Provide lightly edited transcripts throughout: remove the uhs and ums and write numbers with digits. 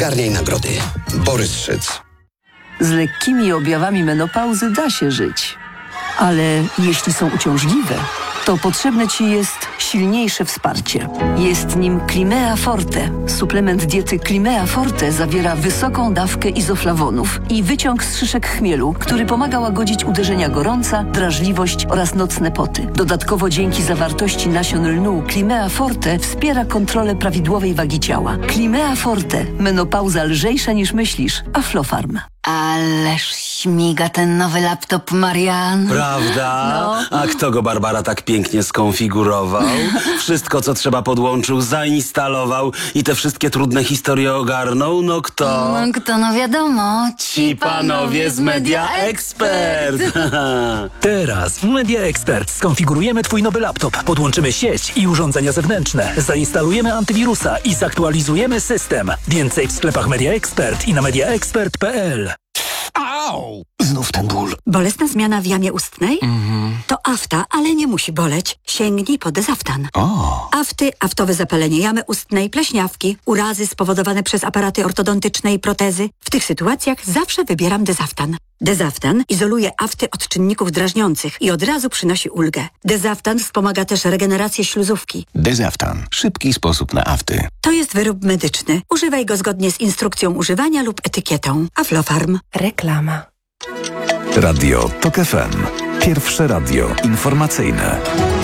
Zgarniaj nagrody. Borys Szyc. Z lekkimi objawami menopauzy da się żyć. Ale jeśli są uciążliwe, to potrzebne Ci jest silniejsze wsparcie. Jest nim Climea Forte. Suplement diety Climea Forte zawiera wysoką dawkę izoflawonów i wyciąg z szyszek chmielu, który pomaga łagodzić uderzenia gorąca, drażliwość oraz nocne poty. Dodatkowo dzięki zawartości nasion lnu Climea Forte wspiera kontrolę prawidłowej wagi ciała. Climea Forte. Menopauza lżejsza niż myślisz. Aflofarm. Ależ śmiga ten nowy laptop, Marian. Prawda? No. A kto go, Barbara, tak pięknie skonfigurował? Wszystko, co trzeba, podłączył, zainstalował i te wszystkie trudne historie ogarnął? No kto? No wiadomo. Ci panowie z Media Expert. Teraz w Media Expert skonfigurujemy Twój nowy laptop, podłączymy sieć i urządzenia zewnętrzne, zainstalujemy antywirusa i zaktualizujemy system. Więcej w sklepach Media Expert i na mediaexpert.pl. Au! Znów ten ból. Bolesna zmiana w jamie ustnej? To afta, ale nie musi boleć. Sięgnij po Dezaftan. Afty, aftowe zapalenie jamy ustnej, pleśniawki, urazy spowodowane przez aparaty ortodontyczne i protezy. W tych sytuacjach zawsze wybieram Dezaftan. Dezaftan izoluje afty od czynników drażniących i od razu przynosi ulgę. Dezaftan wspomaga też regenerację śluzówki. Dezaftan. Szybki sposób na afty. To jest wyrób medyczny. Używaj go zgodnie z instrukcją używania lub etykietą. Aflofarm. Reklama. Radio TOK FM. Pierwsze radio informacyjne.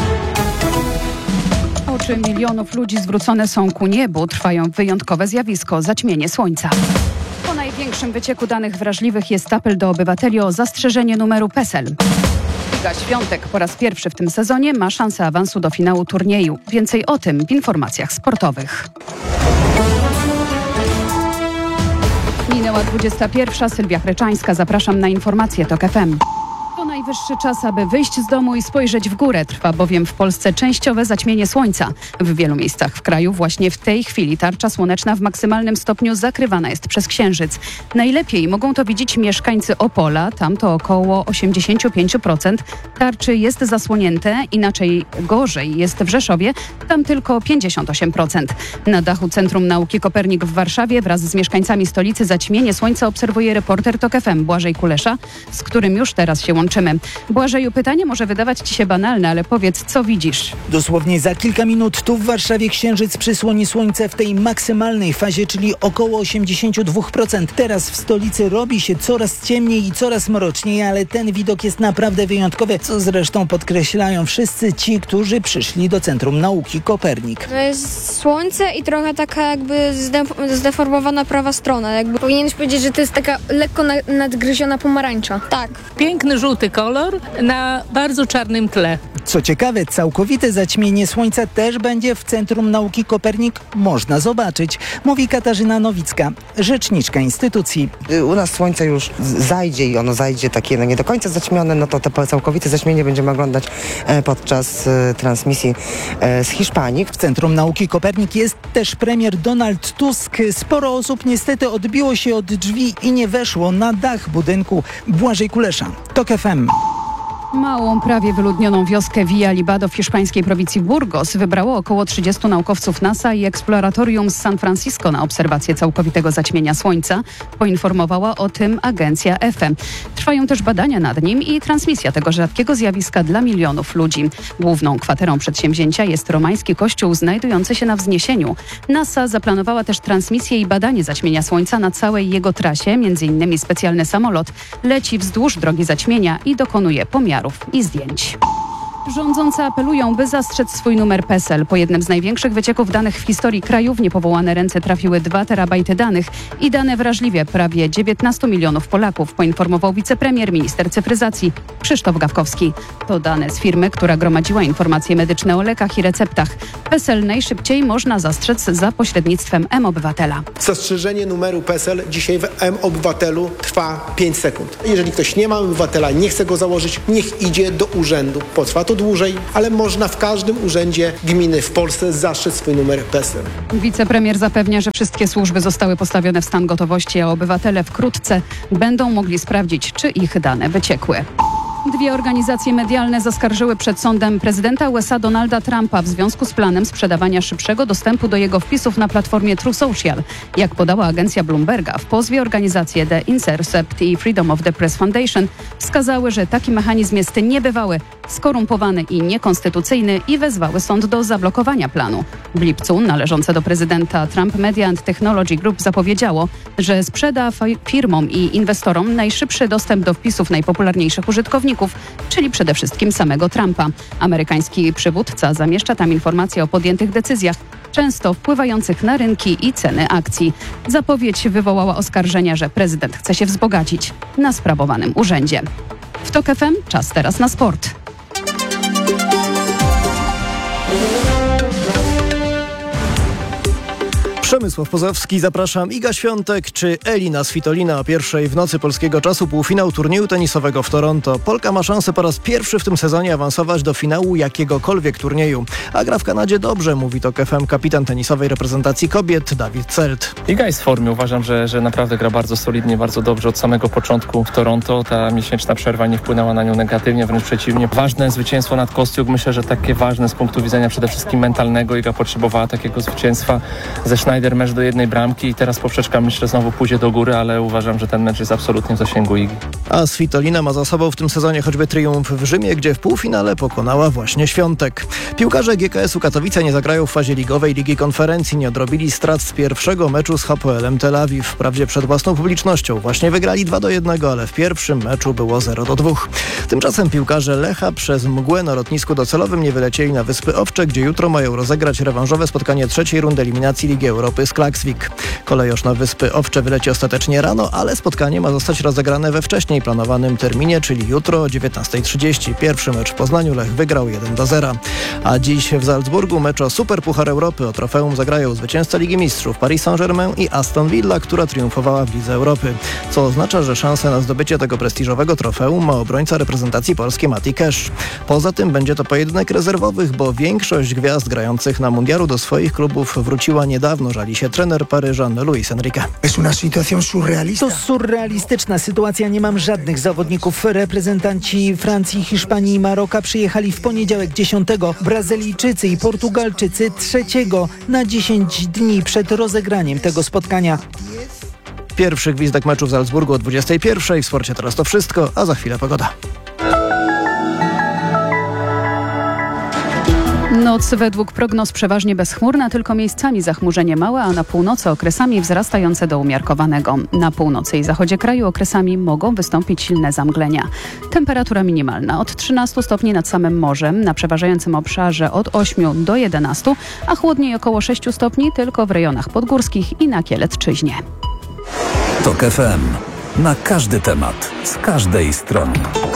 Oczy milionów ludzi zwrócone są ku niebu. Trwają wyjątkowe zjawisko – zaćmienie słońca. Po największym wycieku danych wrażliwych jest apel do obywateli o zastrzeżenie numeru PESEL. Iga Świątek po raz pierwszy w tym sezonie ma szansę awansu do finału turnieju. Więcej o tym w informacjach sportowych. Minęła 21. Sylwia Chreczańska. Zapraszam na informacje TOK FM. To najwyższy czas, aby wyjść z domu i spojrzeć w górę. Trwa bowiem w Polsce częściowe zaćmienie słońca. W wielu miejscach w kraju właśnie w tej chwili tarcza słoneczna w maksymalnym stopniu zakrywana jest przez księżyc. Najlepiej mogą to widzieć mieszkańcy Opola. Tam to około 85% tarczy jest zasłonięte. Inaczej gorzej jest w Rzeszowie. Tam tylko 58%. Na dachu Centrum Nauki Kopernik w Warszawie wraz z mieszkańcami stolicy zaćmienie słońca obserwuje reporter TOK FM Błażej Kulesza, z którym już teraz się łączymy. Błażeju, pytanie może wydawać Ci się banalne, ale powiedz, co widzisz? Dosłownie za kilka minut tu w Warszawie księżyc przysłoni słońce w tej maksymalnej fazie, czyli około 82%. Teraz w stolicy robi się coraz ciemniej i coraz mroczniej, ale ten widok jest naprawdę wyjątkowy, co zresztą podkreślają wszyscy ci, którzy przyszli do Centrum Nauki Kopernik. To jest słońce i trochę taka jakby zdeformowana prawa strona. Jakby powinieneś powiedzieć, że to jest taka lekko nadgryziona pomarańcza. Tak. Piękny żółty kolor na bardzo czarnym tle. Co ciekawe, całkowite zaćmienie słońca też będzie w Centrum Nauki Kopernik można zobaczyć, mówi Katarzyna Nowicka, rzeczniczka instytucji. U nas słońce już zajdzie i ono zajdzie takie nie do końca zaćmione, no to te całkowite zaćmienie będziemy oglądać podczas transmisji z Hiszpanii. W Centrum Nauki Kopernik jest też premier Donald Tusk. Sporo osób niestety odbiło się od drzwi i nie weszło na dach budynku. Błażej Kulesza, TOK FM. Małą, prawie wyludnioną wioskę Villa Libado w hiszpańskiej prowincji Burgos wybrało około 30 naukowców NASA i eksploratorium z San Francisco na obserwację całkowitego zaćmienia słońca. Poinformowała o tym agencja EFE. Trwają też badania nad nim i transmisja tego rzadkiego zjawiska dla milionów ludzi. Główną kwaterą przedsięwzięcia jest romański kościół znajdujący się na wzniesieniu. NASA zaplanowała też transmisję i badanie zaćmienia słońca na całej jego trasie. M.in. specjalny samolot leci wzdłuż drogi zaćmienia i dokonuje pomiarów i zdjęć. Rządzący apelują, by zastrzec swój numer PESEL. Po jednym z największych wycieków danych w historii kraju w niepowołane ręce trafiły 2 terabajty danych i dane wrażliwie prawie 19 milionów Polaków, poinformował wicepremier, minister cyfryzacji Krzysztof Gawkowski. To dane z firmy, która gromadziła informacje medyczne o lekach i receptach. PESEL najszybciej można zastrzec za pośrednictwem mObywatela. Zastrzeżenie numeru PESEL dzisiaj w mObywatelu trwa 5 sekund. Jeżeli ktoś nie ma obywatela, nie chce go założyć, niech idzie do urzędu. Potrwa to dłużej, ale można w każdym urzędzie gminy w Polsce zastrzec swój numer PESEL. Wicepremier zapewnia, że wszystkie służby zostały postawione w stan gotowości, a obywatele wkrótce będą mogli sprawdzić, czy ich dane wyciekły. Dwie organizacje medialne zaskarżyły przed sądem prezydenta USA Donalda Trumpa w związku z planem sprzedawania szybszego dostępu do jego wpisów na platformie Truth Social. Jak podała agencja Bloomberga, w pozwie organizacje The Intercept i Freedom of the Press Foundation wskazały, że taki mechanizm jest niebywały, skorumpowany i niekonstytucyjny i wezwały sąd do zablokowania planu. W lipcu należące do prezydenta Trump Media and Technology Group zapowiedziało, że sprzeda firmom i inwestorom najszybszy dostęp do wpisów najpopularniejszych użytkowników, czyli przede wszystkim samego Trumpa. Amerykański przywódca zamieszcza tam informacje o podjętych decyzjach, często wpływających na rynki i ceny akcji. Zapowiedź wywołała oskarżenia, że prezydent chce się wzbogacić na sprawowanym urzędzie. W TOK FM czas teraz na sport. Przemysław Pozowski, zapraszam. Iga Świątek czy Elina Svitolina o 1:00 w nocy polskiego czasu półfinał turnieju tenisowego w Toronto. Polka ma szansę po raz pierwszy w tym sezonie awansować do finału jakiegokolwiek turnieju. A gra w Kanadzie dobrze, mówi TOK FM kapitan tenisowej reprezentacji kobiet Dawid Celt. Iga jest w formie. Uważam, że naprawdę gra bardzo solidnie, bardzo dobrze od samego początku w Toronto. Ta miesięczna przerwa nie wpłynęła na nią negatywnie, wręcz przeciwnie. Ważne zwycięstwo nad Kostiuk. Myślę, że takie ważne z punktu widzenia przede wszystkim mentalnego. Iga potrzebowała takiego zwycięstwa ze Schneider, mecz do jednej bramki i teraz poprzeczka myślę znowu pójdzie do góry, ale uważam, że ten mecz jest absolutnie w zasięgu Igi. A Svitolina ma za sobą w tym sezonie choćby triumf w Rzymie, gdzie w półfinale pokonała właśnie Świątek. Piłkarze GKS-u Katowice nie zagrają w fazie ligowej Ligi Konferencji, nie odrobili strat z pierwszego meczu z Hapoelem Tel Awiw. Wprawdzie przed własną publicznością właśnie wygrali 2-1, ale w pierwszym meczu było 0-2. Tymczasem piłkarze Lecha przez mgłę na lotnisku docelowym nie wylecieli na Wyspy Owcze, gdzie jutro mają rozegrać rewanżowe spotkanie trzeciej rundy eliminacji Ligi Europy z Klaksvik. Kolejosz na Wyspy Owcze wyleci ostatecznie rano, ale spotkanie ma zostać rozegrane we wcześniej planowanym terminie, czyli jutro o 19:30. Pierwszy mecz w Poznaniu Lech wygrał 1-0. A dziś w Salzburgu mecz o Superpuchar Europy o trofeum zagrają zwycięzca Ligi Mistrzów Paris Saint-Germain i Aston Villa, która triumfowała w Lidze Europy. Co oznacza, że szansę na zdobycie tego prestiżowego trofeum ma obrońca reprezentacji Polski Mati Cash. Poza tym będzie to pojedynek rezerwowych, bo większość gwiazd grających na mundialu do swoich klubów wróciła niedawno, żali się trener Paryżan Luis Enrique. To surrealistyczna sytuacja. Nie mam żadnych zawodników. Reprezentanci Francji, Hiszpanii i Maroka przyjechali w poniedziałek 10, Brazylijczycy i Portugalczycy 3, na 10 dni przed rozegraniem tego spotkania. Pierwszy gwizdek meczu w Salzburgu o 21:00. W sporcie teraz to wszystko, a za chwilę pogoda. Noc według prognoz przeważnie bezchmurna, tylko miejscami zachmurzenie małe, a na północy okresami wzrastające do umiarkowanego. Na północy i zachodzie kraju okresami mogą wystąpić silne zamglenia. Temperatura minimalna od 13 stopni nad samym morzem, na przeważającym obszarze od 8 do 11, a chłodniej około 6 stopni tylko w rejonach podgórskich i na Kielecczyźnie. TOK FM. Na każdy temat, z każdej strony.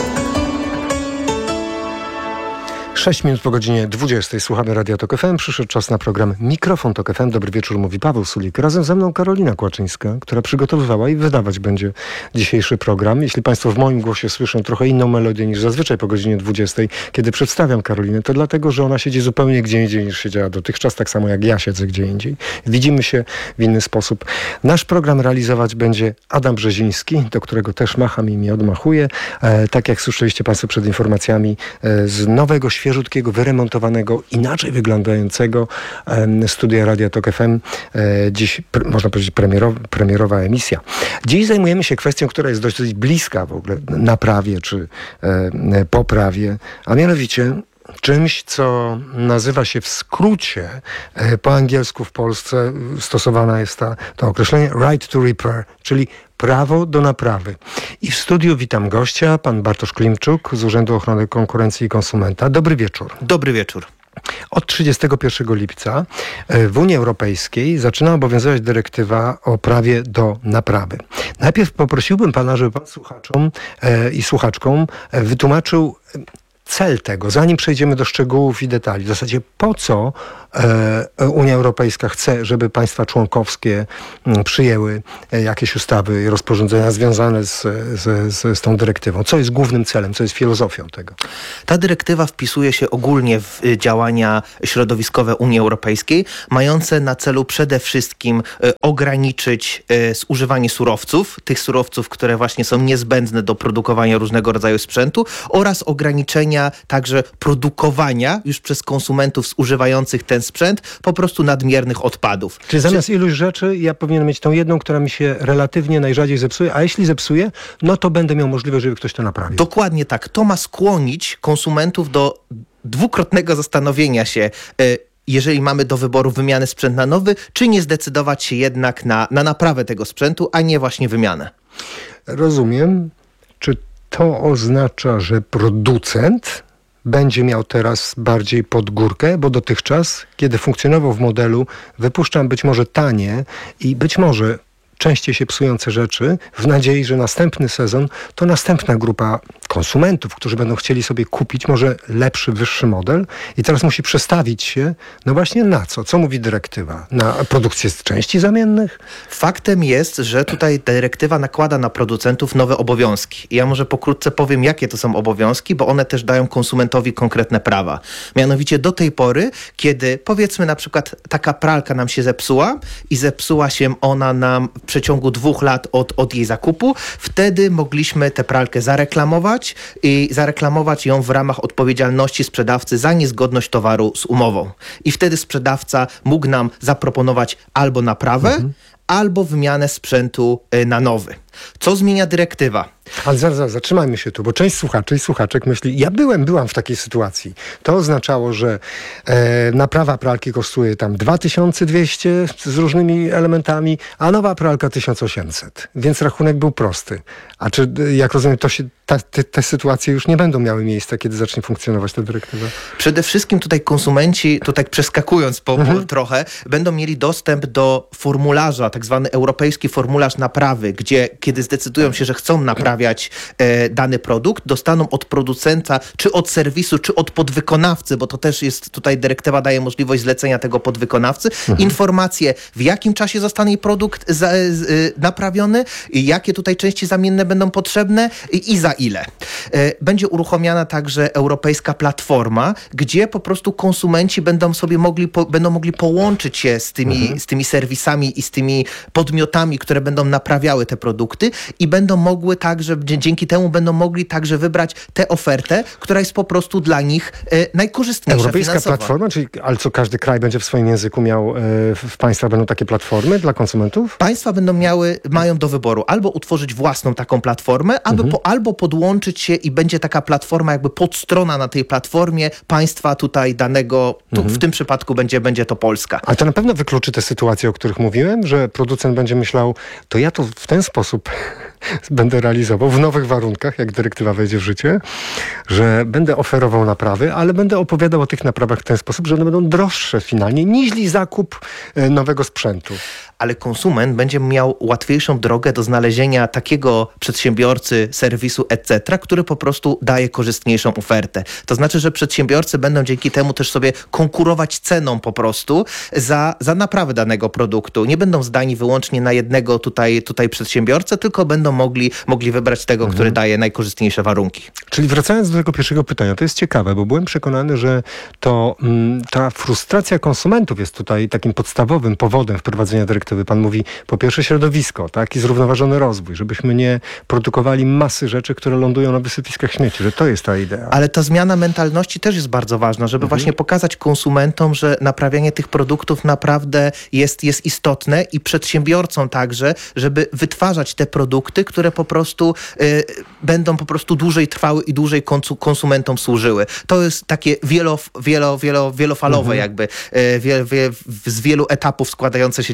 6 minut po godzinie 20:00. Słuchamy Radia TOK FM. Przyszedł czas na program Mikrofon TOK FM. Dobry wieczór, mówi Paweł Sulik. Razem ze mną Karolina Kłaczyńska, która przygotowywała i wydawać będzie dzisiejszy program. Jeśli Państwo w moim głosie słyszą trochę inną melodię niż zazwyczaj po godzinie 20:00, kiedy przedstawiam Karolinę, to dlatego, że ona siedzi zupełnie gdzie indziej niż siedziała dotychczas, tak samo jak ja siedzę gdzie indziej. Widzimy się w inny sposób. Nasz program realizować będzie Adam Brzeziński, do którego też macham i mi odmachuje. Tak jak słyszeliście Państwo przed informacjami, z nowego, świeżutkiego, wyremontowanego, inaczej wyglądającego studia Radia TOK FM. Dziś, można powiedzieć, premierowa emisja. Dziś zajmujemy się kwestią, która jest dość bliska w ogóle naprawie czy poprawie, a mianowicie czymś, co nazywa się w skrócie, po angielsku w Polsce stosowane jest to określenie right to repair, czyli prawo do naprawy. I w studiu witam gościa, pan Bartosz Klimczuk z Urzędu Ochrony Konkurencji i Konsumenta. Dobry wieczór. Dobry wieczór. Od 31 lipca w Unii Europejskiej zaczyna obowiązywać dyrektywa o prawie do naprawy. Najpierw poprosiłbym pana, żeby pan słuchaczom i słuchaczkom wytłumaczył, cel tego, zanim przejdziemy do szczegółów i detali. W zasadzie po co Unia Europejska chce, żeby państwa członkowskie przyjęły jakieś ustawy i rozporządzenia związane z tą dyrektywą? Co jest głównym celem, co jest filozofią tego? Ta dyrektywa wpisuje się ogólnie w działania środowiskowe Unii Europejskiej, mające na celu przede wszystkim ograniczyć zużywanie surowców, tych surowców, które właśnie są niezbędne do produkowania różnego rodzaju sprzętu, oraz ograniczenia także produkowania już przez konsumentów zużywających ten sprzęt po prostu nadmiernych odpadów. Czyli zamiast iluś rzeczy ja powinienem mieć tą jedną, która mi się relatywnie najrzadziej zepsuje, a jeśli zepsuje, no to będę miał możliwość, żeby ktoś to naprawił. Dokładnie tak. To ma skłonić konsumentów do dwukrotnego zastanowienia się, jeżeli mamy do wyboru wymianę sprzętu na nowy, czy nie zdecydować się jednak na naprawę tego sprzętu, a nie właśnie wymianę. Rozumiem. Czy to oznacza, że producent będzie miał teraz bardziej pod górkę, bo dotychczas, kiedy funkcjonował w modelu wypuszczam być może tanie i być może częściej się psujące rzeczy, w nadziei, że następny sezon to następna grupa konsumentów, którzy będą chcieli sobie kupić może lepszy, wyższy model i teraz musi przestawić się, no właśnie na co? Co mówi dyrektywa? Na produkcję części zamiennych? Faktem jest, że tutaj dyrektywa nakłada na producentów nowe obowiązki. I ja może pokrótce powiem, jakie to są obowiązki, bo one też dają konsumentowi konkretne prawa. Mianowicie do tej pory, kiedy powiedzmy na przykład taka pralka nam się zepsuła i zepsuła się ona nam w przeciągu 2 lat od jej zakupu, wtedy mogliśmy tę pralkę zareklamować i zareklamować ją w ramach odpowiedzialności sprzedawcy za niezgodność towaru z umową. I wtedy sprzedawca mógł nam zaproponować albo naprawę, albo wymianę sprzętu na nowy. Co zmienia dyrektywa? Ale zaraz, zatrzymajmy się tu, bo część słuchaczy i słuchaczek myśli, ja byłam w takiej sytuacji. To oznaczało, że naprawa pralki kosztuje tam 2200 z różnymi elementami, a nowa pralka 1800. Więc rachunek był prosty. A czy, jak rozumiem, to się te sytuacje już nie będą miały miejsca, kiedy zacznie funkcjonować ta dyrektywa? Przede wszystkim tutaj konsumenci, tutaj przeskakując trochę, będą mieli dostęp do formularza, tak zwany europejski formularz naprawy, gdzie kiedy zdecydują się, że chcą naprawiać dany produkt, dostaną od producenta, czy od serwisu, czy od podwykonawcy, bo to też jest, tutaj dyrektywa daje możliwość zlecenia tego podwykonawcy, informacje, w jakim czasie zostanie produkt naprawiony, jakie tutaj części zamienne będą potrzebne i za ile. Będzie uruchomiona także europejska platforma, gdzie po prostu konsumenci będą mogli połączyć się z tymi serwisami i z tymi podmiotami, które będą naprawiały te produkty i będą mogły także, dzięki temu będą mogli także wybrać tę ofertę, która jest po prostu dla nich najkorzystniejsza Europejska finansowo. platforma, ale co każdy kraj będzie w swoim języku miał, w państwach będą takie platformy dla konsumentów? Państwa mają do wyboru albo utworzyć własną taką platformę, albo podłączyć się i będzie taka platforma, jakby podstrona na tej platformie państwa tutaj danego, w tym przypadku będzie to Polska. Ale to na pewno wykluczy te sytuacje, o których mówiłem, że producent będzie myślał, to ja to w ten sposób będę realizował w nowych warunkach, jak dyrektywa wejdzie w życie, że będę oferował naprawy, ale będę opowiadał o tych naprawach w ten sposób, że one będą droższe finalnie niż zakup nowego sprzętu. Ale konsument będzie miał łatwiejszą drogę do znalezienia takiego przedsiębiorcy, serwisu, etc., który po prostu daje korzystniejszą ofertę. To znaczy, że przedsiębiorcy będą dzięki temu też sobie konkurować ceną po prostu za naprawę danego produktu. Nie będą zdani wyłącznie na jednego tutaj przedsiębiorcę, tylko będą mogli wybrać tego, który daje najkorzystniejsze warunki. Czyli wracając do tego pierwszego pytania, to jest ciekawe, bo byłem przekonany, że ta frustracja konsumentów jest tutaj takim podstawowym powodem wprowadzenia dyrektywy. Pan mówi, po pierwsze środowisko, tak, i zrównoważony rozwój, żebyśmy nie produkowali masy rzeczy, które lądują na wysypiskach śmieci, że to jest ta idea. Ale ta zmiana mentalności też jest bardzo ważna, żeby właśnie pokazać konsumentom, że naprawianie tych produktów naprawdę jest istotne i przedsiębiorcom także, żeby wytwarzać te produkty, które po prostu będą po prostu dłużej trwały i dłużej konsumentom służyły. To jest takie wielofalowe jakby, z wielu etapów składające się działanie Unii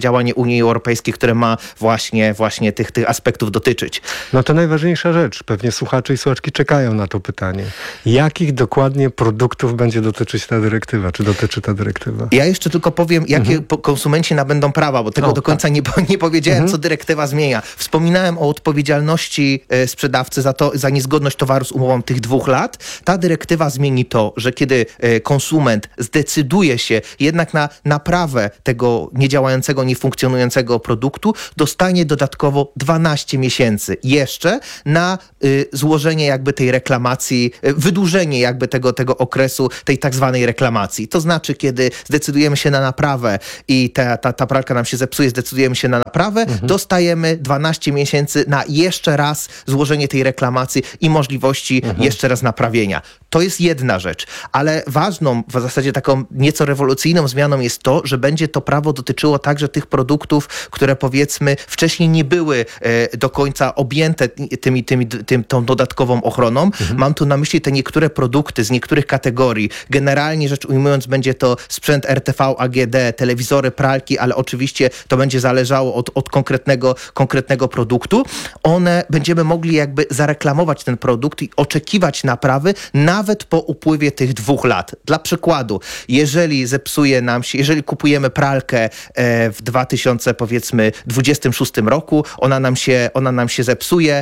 Unii Europejskiej, które ma właśnie tych aspektów dotyczyć. No to najważniejsza rzecz. Pewnie słuchacze i słuchaczki czekają na to pytanie. Jakich dokładnie produktów będzie dotyczyć ta dyrektywa? Czy dotyczy ta dyrektywa? Ja jeszcze tylko powiem, jakie konsumenci nabędą prawa, bo tego do końca nie powiedziałem, co dyrektywa zmienia. Wspominałem o odpowiedzialności sprzedawcy za niezgodność towaru z umową tych 2 lat. Ta dyrektywa zmieni to, że kiedy konsument zdecyduje się jednak na naprawę tego niedziałającego, niefunkcjonującego produktu, dostanie dodatkowo 12 miesięcy jeszcze na złożenie jakby tej reklamacji, wydłużenie jakby tego okresu, tej tak zwanej reklamacji. To znaczy, kiedy zdecydujemy się na naprawę i ta pralka nam się zepsuje, zdecydujemy się na naprawę, dostajemy 12 miesięcy na jeszcze raz złożenie tej reklamacji i możliwości jeszcze raz naprawienia. To jest jedna rzecz, ale ważną, w zasadzie taką nieco rewolucyjną zmianą jest to, że będzie to prawo dotyczyło także tych produktów, które powiedzmy wcześniej nie były do końca objęte tą dodatkową ochroną. Mam tu na myśli te niektóre produkty z niektórych kategorii. Generalnie rzecz ujmując, będzie to sprzęt RTV, AGD, telewizory, pralki, ale oczywiście to będzie zależało od konkretnego produktu. Będziemy mogli jakby zareklamować ten produkt i oczekiwać naprawy nawet po upływie tych 2 lat. Dla przykładu, jeżeli zepsuje nam się, jeżeli kupujemy pralkę w 2026 roku, ona nam się zepsuje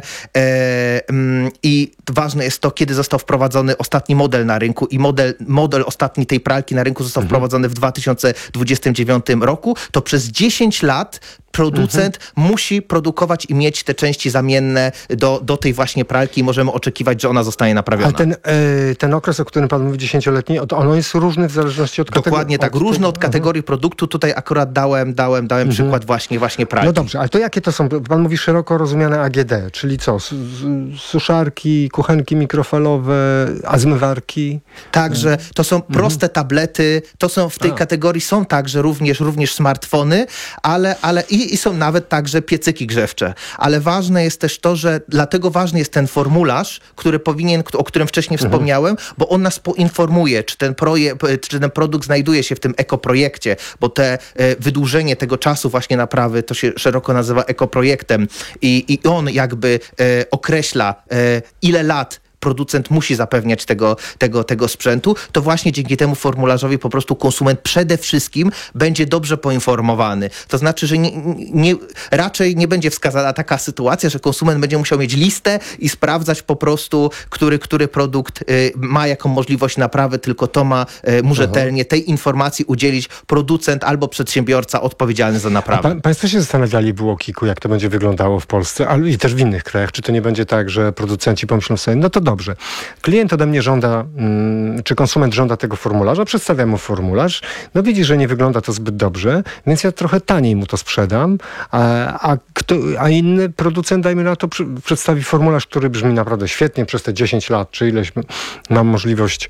i ważne jest to, kiedy został wprowadzony ostatni model na rynku i model ostatni tej pralki na rynku został wprowadzony w 2029 roku, to przez 10 lat producent musi produkować i mieć te części zamienne do tej właśnie pralki i możemy oczekiwać, że ona zostanie naprawiona. Ale ten okres, o którym pan mówi, 10-letni, ono jest różny w zależności od kategorii? Dokładnie tak, różny od kategorii produktu. Tutaj akurat dałem przykład właśnie pralki. No dobrze, ale to jakie to są? Pan mówi szeroko rozumiane AGD, czyli co? Suszarki, kuchenki mikrofalowe, a zmywarki? Także to są proste tablety, to są w tej kategorii są także również smartfony, ale i są nawet także piecyki grzewcze. Ale ważne jest też to, że dlatego ważny jest ten formularz, o którym wcześniej wspomniałem, bo on nas poinformuje, czy ten produkt znajduje się w tym ekoprojekcie, bo wydłużenie tego czasu właśnie naprawy, to się szeroko nazywa ekoprojektem i on jakby określa, ile lat producent musi zapewniać tego sprzętu, to właśnie dzięki temu formularzowi po prostu konsument przede wszystkim będzie dobrze poinformowany. To znaczy, że raczej nie będzie wskazana taka sytuacja, że konsument będzie musiał mieć listę i sprawdzać po prostu, który produkt ma jaką możliwość naprawy, tylko to mu rzetelnie tej informacji udzielić producent albo przedsiębiorca odpowiedzialny za naprawę. Państwo się zastanawiali w UOKiK-u, jak to będzie wyglądało w Polsce, ale i też w innych krajach. Czy to nie będzie tak, że producenci pomyślą sobie, no to dobrze. Klient ode mnie żąda, czy konsument żąda tego formularza, przedstawiam mu formularz, no widzi, że nie wygląda to zbyt dobrze, więc ja trochę taniej mu to sprzedam, a inny producent, dajmy na to, przedstawi formularz, który brzmi naprawdę świetnie przez te 10 lat, czy ileś mam możliwość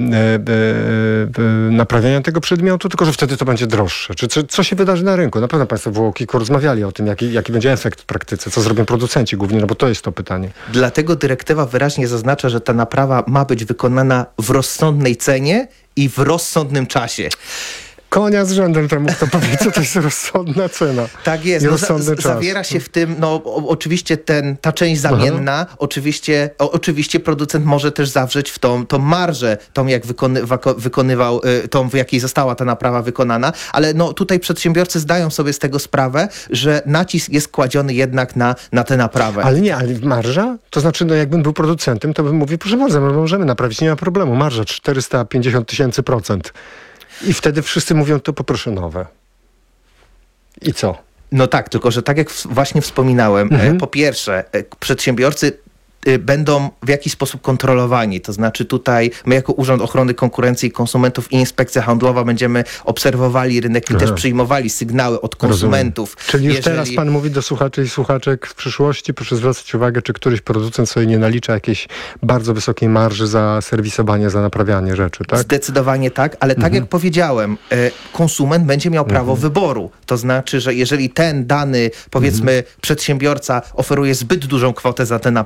naprawiania tego przedmiotu, tylko że wtedy to będzie droższe. Czy co się wydarzy na rynku? Na pewno Państwo w UOKiK-u rozmawiali o tym, jaki będzie efekt w praktyce, co zrobią producenci głównie, no bo to jest to pytanie. Dlatego dyrektywa wyraźnie zaznacza, że ta naprawa ma być wykonana w rozsądnej cenie i w rozsądnym czasie. Konia z rzędem temu, kto powie, co to jest rozsądna cena. Tak jest. Zawiera się w tym, oczywiście ta część zamienna, oczywiście producent może też zawrzeć w tą marżę, jak wykonywał, w jakiej została ta naprawa wykonana, ale tutaj przedsiębiorcy zdają sobie z tego sprawę, że nacisk jest kładziony jednak na tę naprawę. Ale marża? To znaczy, jakbym był producentem, to bym mówił, proszę bardzo, my możemy naprawić, nie ma problemu. Marża 450 000%. I wtedy wszyscy mówią, to poproszę nowe. I co? No tak, tylko że tak jak właśnie wspominałem, po pierwsze, przedsiębiorcy będą w jakiś sposób kontrolowani. To znaczy tutaj my jako Urząd Ochrony Konkurencji i Konsumentów i Inspekcja Handlowa będziemy obserwowali rynek i też przyjmowali sygnały od konsumentów. Rozumiem. Czyli już teraz pan mówi do słuchaczy i słuchaczek w przyszłości, proszę zwracać uwagę, czy któryś producent sobie nie nalicza jakiejś bardzo wysokiej marży za serwisowanie, za naprawianie rzeczy, tak? Zdecydowanie tak, ale tak jak powiedziałem, konsument będzie miał prawo wyboru. To znaczy, że jeżeli ten dany, powiedzmy, przedsiębiorca oferuje zbyt dużą kwotę za tę naprawę,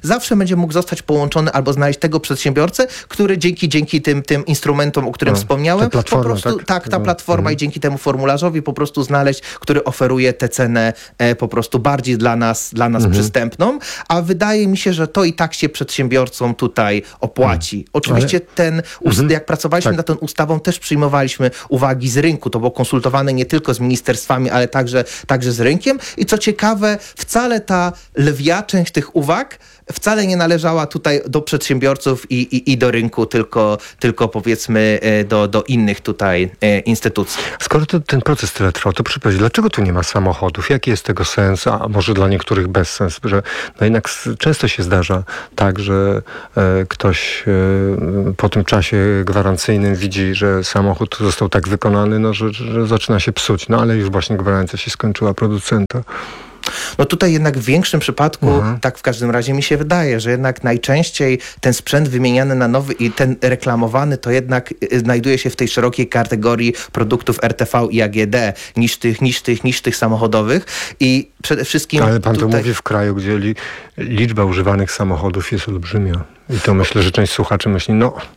zawsze będzie mógł zostać połączony albo znaleźć tego przedsiębiorcę, który dzięki tym instrumentom, o którym wspomniałem, po prostu ta platforma i dzięki temu formularzowi po prostu znaleźć, który oferuje tę cenę po prostu bardziej dla nas przystępną, a wydaje mi się, że to i tak się przedsiębiorcom tutaj opłaci. Oczywiście jak pracowaliśmy nad tą ustawą, też przyjmowaliśmy uwagi z rynku. To było konsultowane nie tylko z ministerstwami, ale także z rynkiem. I co ciekawe, wcale ta lwia część tych uwag wcale nie należała tutaj do przedsiębiorców i do rynku, tylko powiedzmy do innych tutaj instytucji. Skoro ten proces tyle trwał, to przypowiedz, dlaczego tu nie ma samochodów? Jaki jest tego sens? A może dla niektórych bezsens? Że jednak często się zdarza tak, że ktoś po tym czasie gwarancyjnym widzi, że samochód został tak wykonany, że zaczyna się psuć. Ale już właśnie gwarancja się skończyła producenta. No tutaj jednak w większym przypadku, tak w każdym razie mi się wydaje, że jednak najczęściej ten sprzęt wymieniany na nowy i ten reklamowany to jednak znajduje się w tej szerokiej kategorii produktów RTV i AGD niż tych samochodowych i przede wszystkim... Ale pan to mówi w kraju, gdzie liczba używanych samochodów jest olbrzymia i to myślę, że część słuchaczy myśli,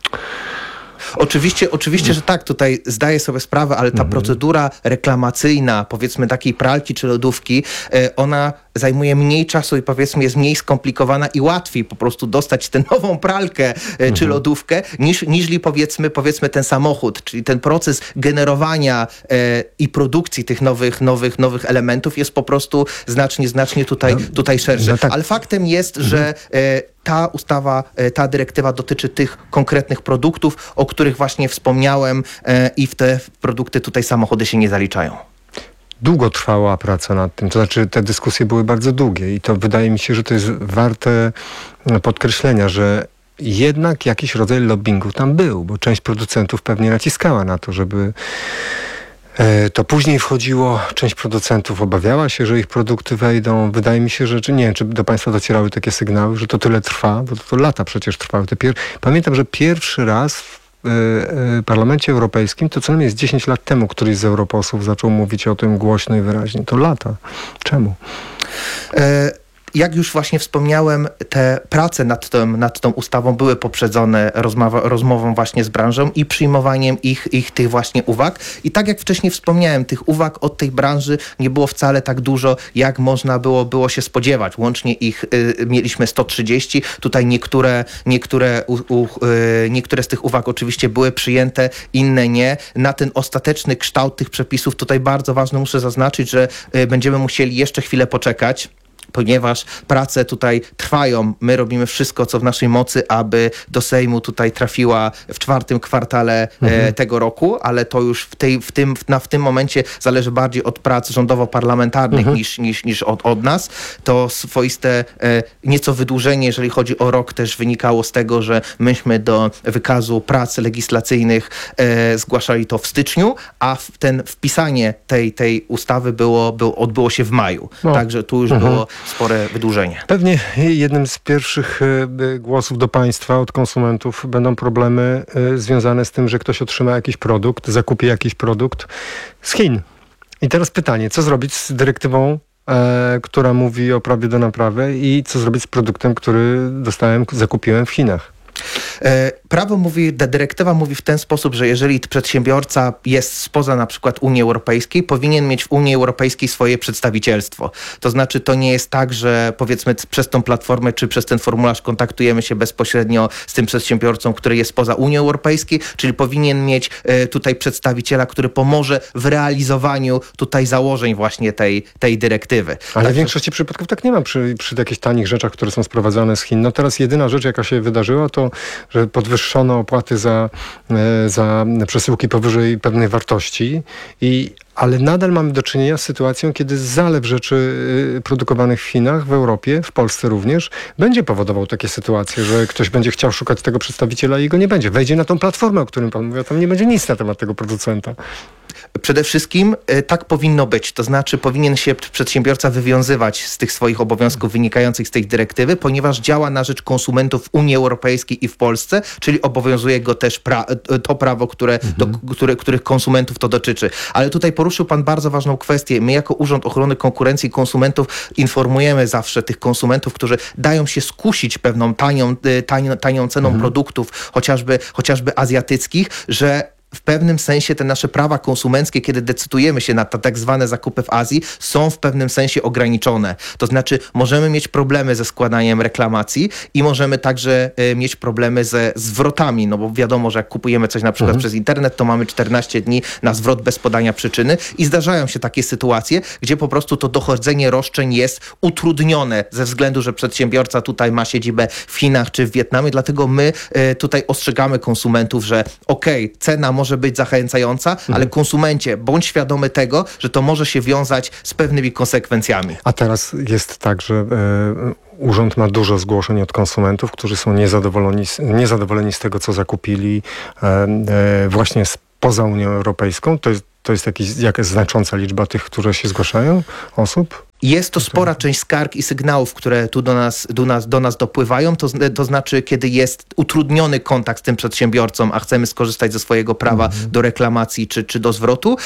Oczywiście, że tak, tutaj zdaję sobie sprawę, ale ta procedura reklamacyjna, powiedzmy takiej pralki czy lodówki, ona zajmuje mniej czasu i powiedzmy jest mniej skomplikowana i łatwiej po prostu dostać tę nową pralkę czy lodówkę niżli powiedzmy ten samochód, czyli ten proces generowania i produkcji tych nowych elementów jest po prostu znacznie tutaj szerszy. Ale faktem jest, że ta ustawa, ta dyrektywa dotyczy tych konkretnych produktów, o których właśnie wspomniałem i w te produkty tutaj samochody się nie zaliczają. Długo trwała praca nad tym, to znaczy te dyskusje były bardzo długie i to wydaje mi się, że to jest warte podkreślenia, że jednak jakiś rodzaj lobbingu tam był, bo część producentów pewnie naciskała na to, żeby to później wchodziło. Część producentów obawiała się, że ich produkty wejdą. Wydaje mi się, że nie wiem, czy do państwa docierały takie sygnały, że to tyle trwa, bo to lata przecież trwały. Pamiętam, że pierwszy raz w Parlamencie Europejskim, to co najmniej jest 10 lat temu, któryś z europosłów zaczął mówić o tym głośno i wyraźnie. To lata. Czemu? Jak już właśnie wspomniałem, te prace nad tą ustawą były poprzedzone rozmową właśnie z branżą i przyjmowaniem ich tych właśnie uwag. I tak jak wcześniej wspomniałem, tych uwag od tej branży nie było wcale tak dużo, jak można było się spodziewać. Łącznie ich mieliśmy 130. Tutaj niektóre z tych uwag oczywiście były przyjęte, inne nie. Na ten ostateczny kształt tych przepisów tutaj bardzo ważne muszę zaznaczyć, że będziemy musieli jeszcze chwilę poczekać, ponieważ prace tutaj trwają. My robimy wszystko, co w naszej mocy, aby do Sejmu tutaj trafiła w 4. kwartale tego roku, ale to już w tym momencie zależy bardziej od prac rządowo-parlamentarnych niż od nas. To swoiste nieco wydłużenie, jeżeli chodzi o rok, też wynikało z tego, że myśmy do wykazu prac legislacyjnych zgłaszali to w styczniu, a wpisanie tej ustawy odbyło się w maju. Także tu już było spore wydłużenie. Pewnie jednym z pierwszych głosów do państwa od konsumentów będą problemy związane z tym, że ktoś otrzyma jakiś produkt, zakupi jakiś produkt z Chin. I teraz pytanie, co zrobić z dyrektywą, która mówi o prawie do naprawy i co zrobić z produktem, który zakupiłem w Chinach? Dyrektywa mówi w ten sposób, że jeżeli przedsiębiorca jest spoza na przykład Unii Europejskiej, powinien mieć w Unii Europejskiej swoje przedstawicielstwo. To znaczy to nie jest tak, że powiedzmy przez tą platformę czy przez ten formularz kontaktujemy się bezpośrednio z tym przedsiębiorcą, który jest spoza Unii Europejskiej, czyli powinien mieć tutaj przedstawiciela, który pomoże w realizowaniu tutaj założeń właśnie tej dyrektywy. Ale w większości przypadków tak nie ma przy jakichś tanich rzeczach, które są sprowadzane z Chin. No teraz jedyna rzecz, jaka się wydarzyła, to że podwyższono opłaty za przesyłki powyżej pewnej wartości, ale nadal mamy do czynienia z sytuacją, kiedy zalew rzeczy produkowanych w Chinach, w Europie, w Polsce również, będzie powodował takie sytuacje, że ktoś będzie chciał szukać tego przedstawiciela i go nie będzie. Wejdzie na tą platformę, o którym pan mówi, a tam nie będzie nic na temat tego producenta. Przede wszystkim tak powinno być, to znaczy powinien się przedsiębiorca wywiązywać z tych swoich obowiązków wynikających z tej dyrektywy, ponieważ działa na rzecz konsumentów w Unii Europejskiej i w Polsce, czyli obowiązuje go też to prawo, których konsumentów to dotyczy. Ale tutaj poruszył pan bardzo ważną kwestię. My jako Urząd Ochrony Konkurencji i Konsumentów informujemy zawsze tych konsumentów, którzy dają się skusić pewną tanią ceną produktów, chociażby azjatyckich, że w pewnym sensie te nasze prawa konsumenckie, kiedy decydujemy się na tak zwane zakupy w Azji, są w pewnym sensie ograniczone. To znaczy możemy mieć problemy ze składaniem reklamacji i możemy także mieć problemy ze zwrotami, no bo wiadomo, że jak kupujemy coś na przykład przez internet, to mamy 14 dni na zwrot bez podania przyczyny i zdarzają się takie sytuacje, gdzie po prostu to dochodzenie roszczeń jest utrudnione ze względu, że przedsiębiorca tutaj ma siedzibę w Chinach czy w Wietnamie, dlatego my tutaj ostrzegamy konsumentów, że cena może być zachęcająca, ale konsumencie, bądź świadomy tego, że to może się wiązać z pewnymi konsekwencjami. A teraz jest tak, że urząd ma dużo zgłoszeń od konsumentów, którzy są niezadowoleni z tego, co zakupili właśnie poza Unią Europejską. To jest jakaś znacząca liczba tych, które się zgłaszają, osób? Jest to spora część skarg i sygnałów, które tu do nas dopływają, to znaczy, kiedy jest utrudniony kontakt z tym przedsiębiorcą, a chcemy skorzystać ze swojego prawa do reklamacji czy do zwrotu,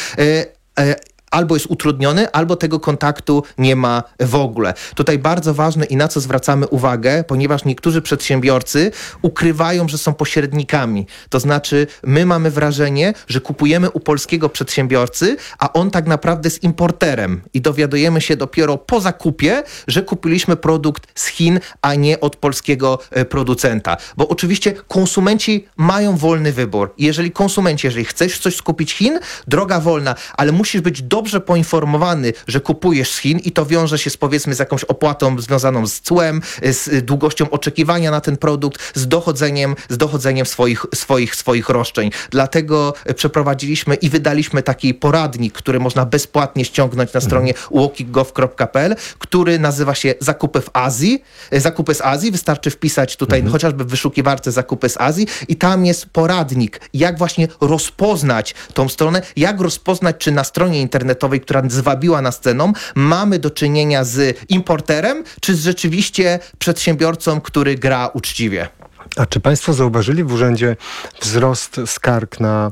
albo jest utrudniony, albo tego kontaktu nie ma w ogóle. Tutaj bardzo ważne i na co zwracamy uwagę, ponieważ niektórzy przedsiębiorcy ukrywają, że są pośrednikami. To znaczy, my mamy wrażenie, że kupujemy u polskiego przedsiębiorcy, a on tak naprawdę jest importerem i dowiadujemy się dopiero po zakupie, że kupiliśmy produkt z Chin, a nie od polskiego producenta. Bo oczywiście konsumenci mają wolny wybór. Jeżeli chcesz coś skupić z Chin, droga wolna, ale musisz być dobrze poinformowany, że kupujesz z Chin i to wiąże się z jakąś opłatą związaną z cłem, z długością oczekiwania na ten produkt, z dochodzeniem swoich roszczeń. Dlatego przeprowadziliśmy i wydaliśmy taki poradnik, który można bezpłatnie ściągnąć na stronie walkitgov.pl, który nazywa się Zakupy w Azji. Zakupy z Azji. Wystarczy wpisać tutaj chociażby w wyszukiwarce Zakupy z Azji i tam jest poradnik, jak właśnie rozpoznać tą stronę, jak rozpoznać, czy na stronie internetowej, która zwabiła nas ceną, mamy do czynienia z importerem, czy z rzeczywiście przedsiębiorcą, który gra uczciwie. A czy państwo zauważyli w urzędzie wzrost skarg na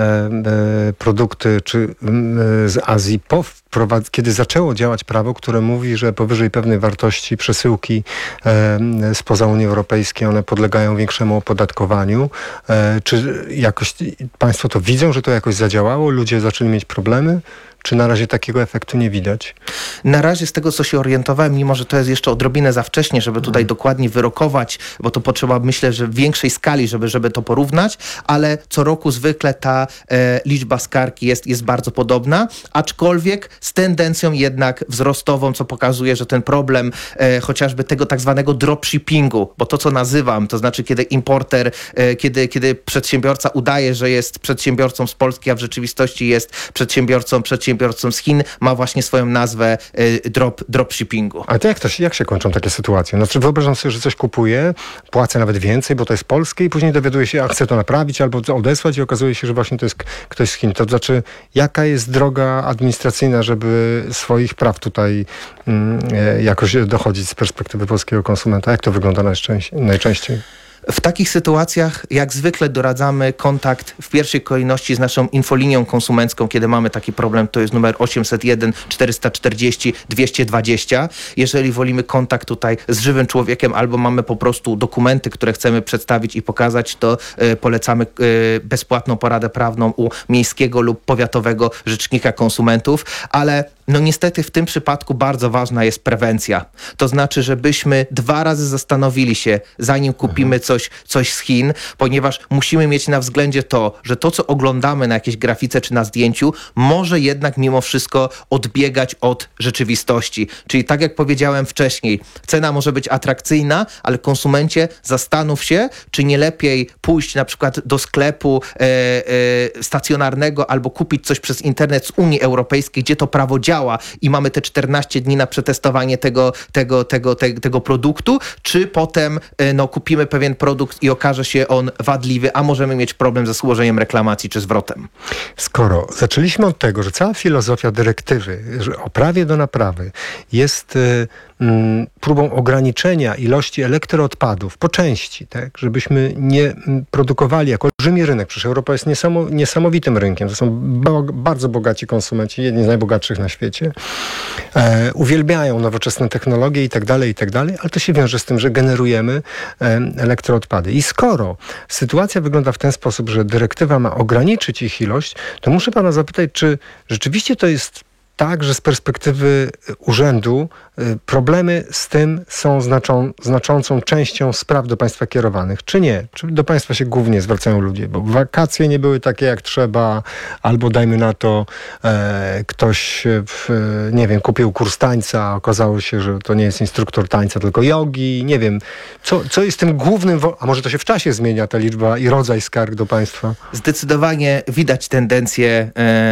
produkty z Azji kiedy zaczęło działać prawo, które mówi, że powyżej pewnej wartości przesyłki spoza Unii Europejskiej, one podlegają większemu opodatkowaniu? Czy jakoś państwo to widzą, że to jakoś zadziałało? Ludzie zaczęli mieć problemy? Czy na razie takiego efektu nie widać? Na razie z tego, co się orientowałem, mimo że to jest jeszcze odrobinę za wcześnie, żeby tutaj dokładnie wyrokować, bo to potrzeba, myślę, że w większej skali, żeby to porównać, ale co roku zwykle ta liczba skarg jest bardzo podobna, aczkolwiek z tendencją jednak wzrostową, co pokazuje, że ten problem chociażby tego tak zwanego dropshippingu, bo to, co nazywam, to znaczy kiedy importer, kiedy przedsiębiorca udaje, że jest przedsiębiorcą z Polski, a w rzeczywistości jest przedsiębiorcą z Chin, ma właśnie swoją nazwę dropshippingu. A to jak się kończą takie sytuacje? Znaczy wyobrażam sobie, że coś kupuję, płacę nawet więcej, bo to jest polskie i później dowiaduję się, a chcę to naprawić albo odesłać i okazuje się, że właśnie to jest ktoś z Chin. To znaczy, jaka jest droga administracyjna, żeby swoich praw tutaj jakoś dochodzić z perspektywy polskiego konsumenta? Jak to wygląda najczęściej? W takich sytuacjach, jak zwykle, doradzamy kontakt w pierwszej kolejności z naszą infolinią konsumencką, kiedy mamy taki problem, to jest numer 801 440 220. Jeżeli wolimy kontakt tutaj z żywym człowiekiem albo mamy po prostu dokumenty, które chcemy przedstawić i pokazać, to polecamy bezpłatną poradę prawną u miejskiego lub powiatowego rzecznika konsumentów, ale niestety w tym przypadku bardzo ważna jest prewencja. To znaczy, żebyśmy 2 razy zastanowili się, zanim kupimy coś z Chin, ponieważ musimy mieć na względzie to, że to, co oglądamy na jakiejś grafice czy na zdjęciu, może jednak mimo wszystko odbiegać od rzeczywistości. Czyli tak jak powiedziałem wcześniej, cena może być atrakcyjna, ale konsumencie, zastanów się, czy nie lepiej pójść na przykład do sklepu stacjonarnego albo kupić coś przez internet z Unii Europejskiej, gdzie to prawo działa, działa i mamy te 14 dni na przetestowanie tego produktu, czy potem kupimy pewien produkt i okaże się on wadliwy, a możemy mieć problem ze złożeniem reklamacji czy zwrotem. Skoro zaczęliśmy od tego, że cała filozofia dyrektywy o prawie do naprawy jest próbą ograniczenia ilości elektroodpadów po części, tak, żebyśmy nie produkowali jako olbrzymi rynek. Przecież Europa jest niesamowitym rynkiem. To są bardzo bogaci konsumenci, jedni z najbogatszych na świecie. Uwielbiają nowoczesne technologie i tak dalej, ale to się wiąże z tym, że generujemy elektroodpady. I skoro sytuacja wygląda w ten sposób, że dyrektywa ma ograniczyć ich ilość, to muszę pana zapytać, czy rzeczywiście to jest tak, że z perspektywy urzędu problemy z tym są znaczącą częścią spraw do państwa kierowanych, czy nie? Czy do państwa się głównie zwracają ludzie, bo wakacje nie były takie jak trzeba, albo dajmy na to ktoś, kupił kurs tańca, a okazało się, że to nie jest instruktor tańca, tylko jogi, nie wiem. Co jest tym głównym, a może to się w czasie zmienia ta liczba i rodzaj skarg do państwa? Zdecydowanie widać tendencję,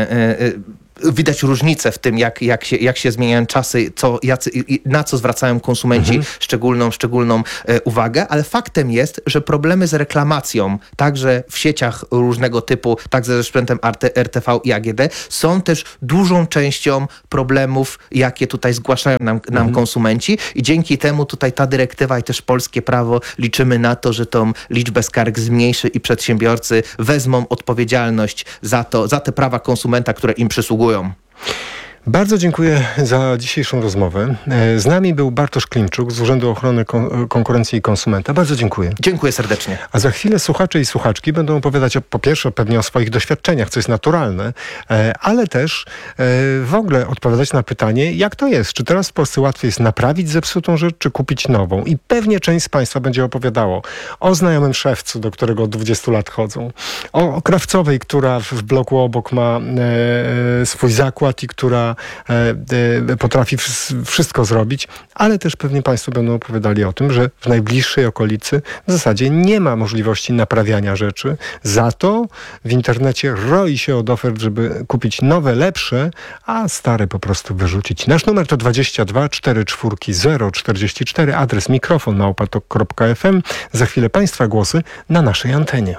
widać różnicę w tym, jak się zmieniają czasy, na co zwracają konsumenci szczególną uwagę, ale faktem jest, że problemy z reklamacją, także w sieciach różnego typu, także ze sprzętem RTV i AGD, są też dużą częścią problemów, jakie tutaj zgłaszają nam konsumenci i dzięki temu tutaj ta dyrektywa i też polskie prawo liczymy na to, że tą liczbę skarg zmniejszy i przedsiębiorcy wezmą odpowiedzialność za te prawa konsumenta, które im przysługują. Bardzo dziękuję za dzisiejszą rozmowę. Z nami był Bartosz Klimczuk z Urzędu Ochrony Konkurencji i Konsumenta. Bardzo dziękuję. Dziękuję serdecznie. A za chwilę słuchacze i słuchaczki będą opowiadać po pierwsze pewnie o swoich doświadczeniach, co jest naturalne, ale też w ogóle odpowiadać na pytanie, jak to jest. Czy teraz w Polsce łatwiej jest naprawić zepsutą rzecz, czy kupić nową? I pewnie część z państwa będzie opowiadało o znajomym szewcu, do którego od 20 lat chodzą. O krawcowej, która w bloku obok ma swój zakład i która potrafi wszystko zrobić, ale też pewnie państwo będą opowiadali o tym, że w najbliższej okolicy w zasadzie nie ma możliwości naprawiania rzeczy. Za to w internecie roi się od ofert, żeby kupić nowe, lepsze, a stare po prostu wyrzucić. Nasz numer to 22 44 044, adres mikrofon@tok.fm. Za chwilę państwa głosy na naszej antenie.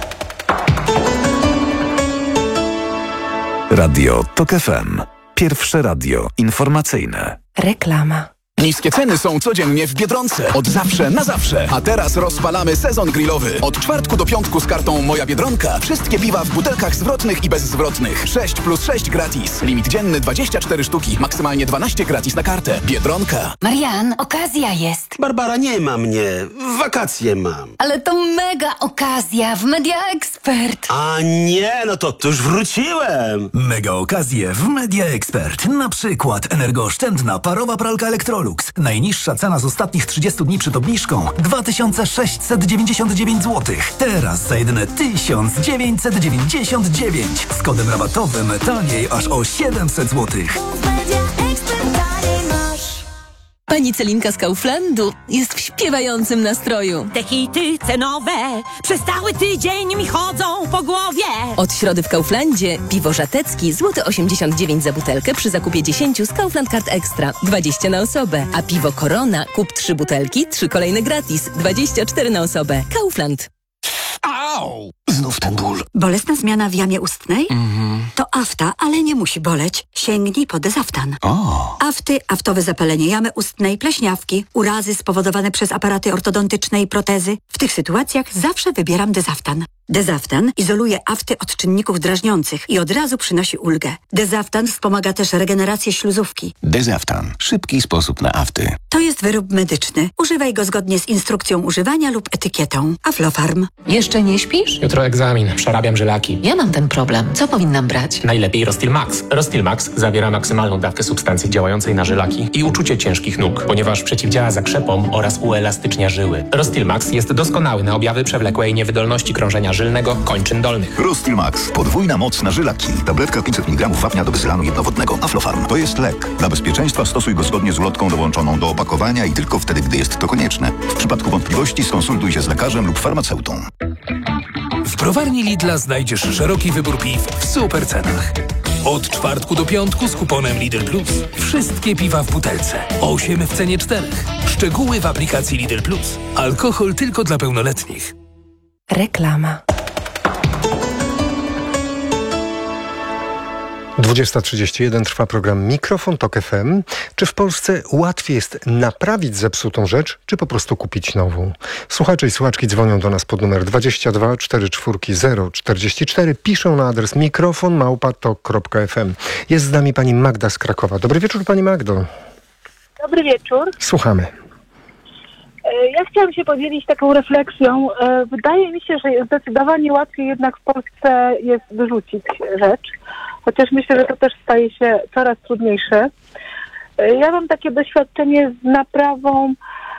Radio TOK FM. Pierwsze radio informacyjne. Reklama. Niskie ceny są codziennie w Biedronce. Od zawsze na zawsze. A teraz rozpalamy sezon grillowy. Od czwartku do piątku z kartą Moja Biedronka. Wszystkie piwa w butelkach zwrotnych i bezzwrotnych. 6+6 gratis. Limit dzienny 24 sztuki. Maksymalnie 12 gratis na kartę. Biedronka. Marian, okazja jest. Barbara, nie ma mnie. Wakacje mam. Ale to mega okazja w Media Expert. A nie, no to już wróciłem. Mega okazje w Media Expert. Na przykład energooszczędna parowa pralka Electrolux. Najniższa cena z ostatnich 30 dni przed obniżką 2699 zł. Teraz za jedyne 1999. Z kodem rabatowym taniej aż o 700 zł. Pani Celinka z Kauflandu jest w śpiewającym nastroju. Te hity cenowe przez cały tydzień mi chodzą po głowie. Od środy w Kauflandzie piwo żatecki złoty 89 za butelkę przy zakupie 10 z Kaufland Card Extra 20 na osobę. A piwo Corona kup 3 butelki, 3 kolejne gratis 24 na osobę. Kaufland. Au! Znów ten ból. Bolesna zmiana w jamie ustnej? To afta, ale nie musi boleć. Sięgnij po Dezaftan. Afty, aftowe zapalenie jamy ustnej, pleśniawki, urazy spowodowane przez aparaty ortodontyczne i protezy. W tych sytuacjach zawsze wybieram Dezaftan. Dezaftan izoluje afty od czynników drażniących i od razu przynosi ulgę. Dezaftan wspomaga też regenerację śluzówki. Dezaftan. Szybki sposób na afty. To jest wyrób medyczny. Używaj go zgodnie z instrukcją używania lub etykietą. Aflofarm. Jeszcze nie śpisz? Jutro egzamin. Przerabiam żylaki. Ja mam ten problem. Co powinnam brać? Najlepiej Rostil Max. Rostil Max zawiera maksymalną dawkę substancji działającej na żylaki i uczucie ciężkich nóg, ponieważ przeciwdziała zakrzepom oraz uelastycznia żyły. Rostil Max jest doskonały na objawy przewlekłej niewydolności krążenia żylnego kończyn dolnych. Rostil Max. Podwójna moc na żylaki. Tabletka 500 mg wapnia do wysylanu jednowodnego. Aflofarm. To jest lek. Dla bezpieczeństwa stosuj go zgodnie z ulotką dołączoną do opakowania i tylko wtedy, gdy jest to konieczne. W przypadku wątpliwości skonsultuj się z lekarzem lub farmaceutą. W browarni Lidla znajdziesz szeroki wybór piw w super cenach. Od czwartku do piątku z kuponem Lidl Plus. Wszystkie piwa w butelce. 8 w cenie 4. Szczegóły w aplikacji Lidl Plus. Alkohol tylko dla pełnoletnich. Reklama. 20:31 trwa program Mikrofon Tok FM. Czy w Polsce łatwiej jest naprawić zepsutą rzecz, czy po prostu kupić nową? Słuchacze i słuchaczki dzwonią do nas pod numer 22 44 044. Piszą na adres mikrofon@tok.fm. Jest z nami pani Magda z Krakowa. Dobry wieczór, pani Magdo. Dobry wieczór. Słuchamy. Ja chciałam się podzielić taką refleksją. Wydaje mi się, że zdecydowanie łatwiej jednak w Polsce jest wyrzucić rzecz. Chociaż myślę, że to też staje się coraz trudniejsze. Ja mam takie doświadczenie z naprawą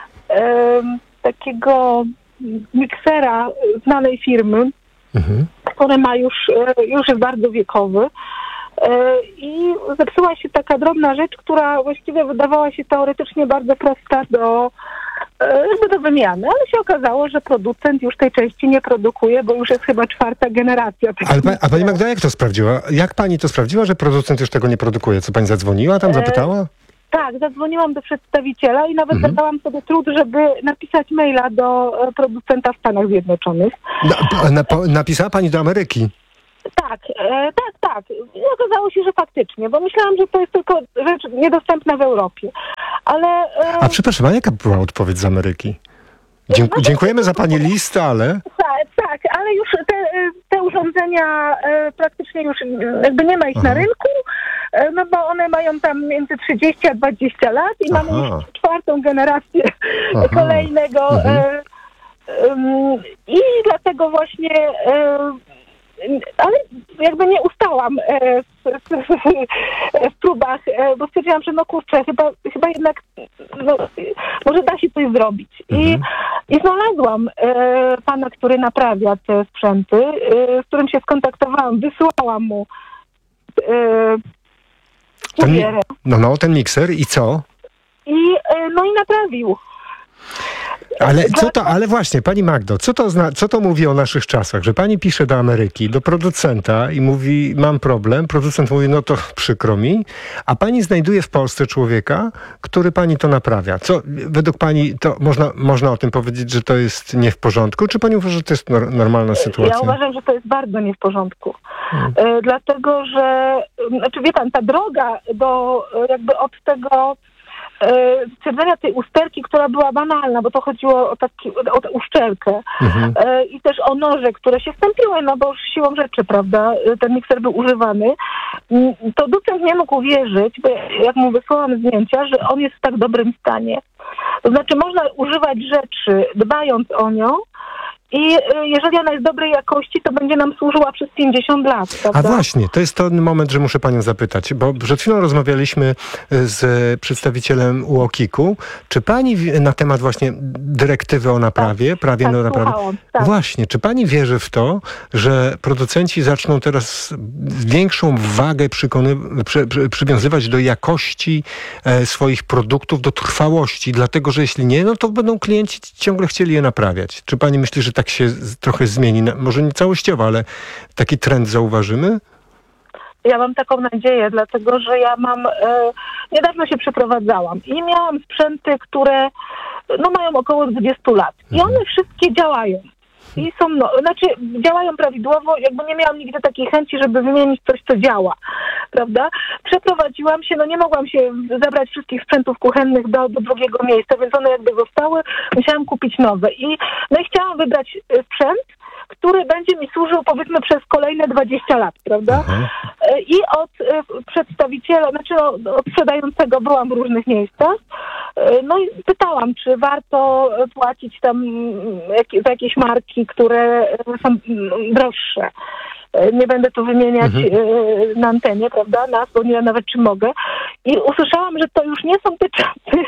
takiego miksera znanej firmy, który ma już jest bardzo wiekowy. I zepsuła się taka drobna rzecz, która właściwie wydawała się teoretycznie bardzo prosta do wymiany, ale się okazało, że producent już tej części nie produkuje, bo już jest chyba 4. generacja. A pani Magda jak to sprawdziła? Jak pani to sprawdziła, że producent już tego nie produkuje? Co pani zadzwoniła tam, zapytała? Tak, zadzwoniłam do przedstawiciela i nawet zadałam sobie trud, żeby napisać maila do producenta w Stanach Zjednoczonych. Napisała pani do Ameryki? Tak. I okazało się, że faktycznie, bo myślałam, że to jest tylko rzecz niedostępna w Europie. Ale... A przepraszam, a jaka była odpowiedź z Ameryki? Dziękujemy za pani list, ale... Tak, ale już te urządzenia praktycznie już jakby nie ma ich na rynku, no bo one mają tam między 30 a 20 lat i mamy już 4. generację kolejnego. I dlatego właśnie... ale jakby nie ustałam w próbach, bo stwierdziłam, że no kurczę, chyba jednak może da się coś zrobić. I znalazłam pana, który naprawia te sprzęty, z którym się skontaktowałam, wysłałam mu ten mikser i co? I naprawił. Ale właśnie, pani Magdo, co to mówi o naszych czasach? Że pani pisze do Ameryki, do producenta i mówi, mam problem. Producent mówi, no to przykro mi. A pani znajduje w Polsce człowieka, który pani to naprawia. Co według pani, to można o tym powiedzieć, że to jest nie w porządku? Czy pani uważa, że to jest normalna sytuacja? Ja uważam, że to jest bardzo nie w porządku. Dlatego, że, wie pan, ta droga od tego stwierdzenia tej usterki, która była banalna, bo to chodziło o tę uszczelkę i też o noże, które się stępiły, no bo już siłą rzeczy, prawda, ten mikser był używany. Producent nie mógł uwierzyć, bo jak mu wysłałam zdjęcia, że on jest w tak dobrym stanie. To znaczy można używać rzeczy, dbając o nią, i jeżeli ona jest dobrej jakości, to będzie nam służyła przez 50 lat, prawda? A właśnie, to jest ten moment, że muszę panią zapytać, bo przed chwilą rozmawialiśmy z przedstawicielem UOKiK-u. Czy pani na temat właśnie dyrektywy o naprawie, prawie o naprawie, właśnie, czy pani wierzy w to, że producenci zaczną teraz większą wagę przywiązywać do jakości swoich produktów, do trwałości, dlatego, że jeśli nie, no to będą klienci ciągle chcieli je naprawiać. Czy pani myśli, że tak się trochę zmieni? Może nie całościowo, ale taki trend zauważymy? Ja mam taką nadzieję, dlatego że ja niedawno się przeprowadzałam i miałam sprzęty, które mają około 20 lat. I one wszystkie działają. I działają prawidłowo, jakby nie miałam nigdy takiej chęci, żeby wymienić coś, co działa, prawda? Przeprowadziłam się, nie mogłam się zabrać wszystkich sprzętów kuchennych do drugiego miejsca, więc one jakby zostały, musiałam kupić nowe. I chciałam wybrać sprzęt, który będzie mi służył powiedzmy przez kolejne 20 lat, prawda? I od przedstawiciela, od sprzedającego byłam w różnych miejscach, i pytałam, czy warto płacić tam za jakieś marki, które są droższe. Nie będę tu wymieniać na antenie, prawda, bo nie wiem nawet, czy mogę. I usłyszałam, że to już nie są te czasy.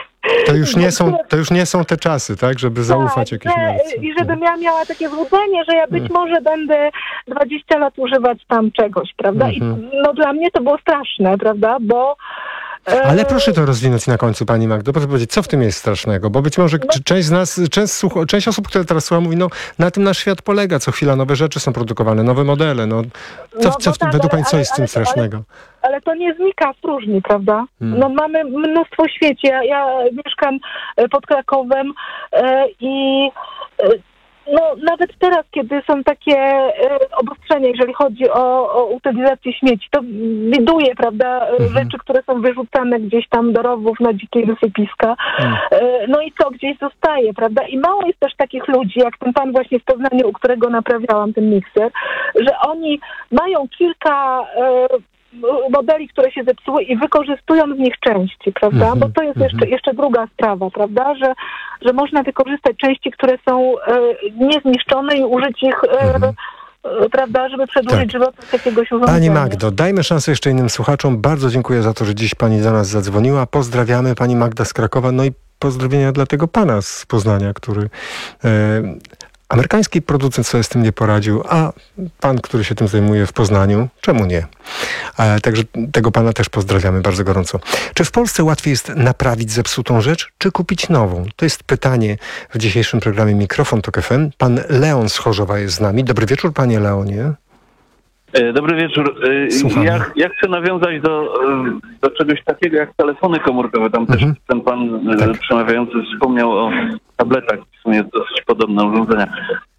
To już nie są te czasy, tak? Żeby zaufać jakiejś marce. I żebym ja miała takie złudzenie, że ja być może będę 20 lat używać tam czegoś, prawda? I dla mnie to było straszne, prawda? Bo Ale proszę to rozwinąć na końcu, pani Magdo, proszę powiedzieć, co w tym jest strasznego, bo być może część z nas, część osób, które teraz słucha, mówi, no na tym nasz świat polega, co chwila nowe rzeczy są produkowane, nowe modele, według pani co jest z tym strasznego? Ale to nie znika w próżni, prawda? No mamy mnóstwo w świecie. Ja mieszkam pod Krakowem i nawet teraz, kiedy są takie obostrzenia, jeżeli chodzi o utylizację śmieci, to widuję, prawda, rzeczy, które są wyrzucane gdzieś tam do rowów na dzikie wysypiska. No i co, gdzieś zostaje, prawda? I mało jest też takich ludzi, jak ten pan właśnie w Poznaniu, u którego naprawiałam ten mikser, że oni mają kilka modeli, które się zepsuły i wykorzystują z nich części, prawda? Bo to jest jeszcze druga sprawa, prawda? Że można wykorzystać części, które są niezniszczone i użyć ich prawda, żeby przedłużyć żywotność jakiegoś urządzenia. Pani Magdo, dajmy szansę jeszcze innym słuchaczom. Bardzo dziękuję za to, że dziś pani do nas zadzwoniła. Pozdrawiamy, pani Magda z Krakowa, no i pozdrowienia dla tego pana z Poznania, który... Amerykański producent sobie z tym nie poradził, a pan, który się tym zajmuje w Poznaniu, czemu nie? Także tego pana też pozdrawiamy bardzo gorąco. Czy w Polsce łatwiej jest naprawić zepsutą rzecz, czy kupić nową? To jest pytanie w dzisiejszym programie Mikrofon Tok FM. Pan Leon z Chorzowa jest z nami. Dobry wieczór, panie Leonie. Dobry wieczór. Ja chcę nawiązać do czegoś takiego jak telefony komórkowe. Tam też ten pan przemawiający wspomniał o tabletach. W sumie dosyć podobne urządzenia.